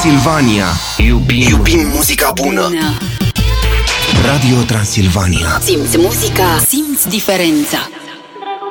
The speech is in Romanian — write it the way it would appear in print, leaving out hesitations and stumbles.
Transilvania. Iubim muzica bună. Radio Transilvania. Simți muzica, simți diferența.